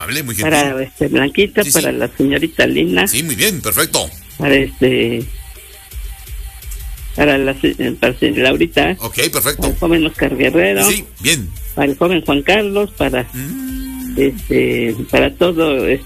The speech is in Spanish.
Hable, muy gentil. Para Blanquita, Sí, para sí. la señorita Lina, Sí, muy bien, perfecto. para para Laurita, Ok, para perfecto. el joven Oscar Guerrero, Sí, bien. para el joven Juan Carlos, para para todo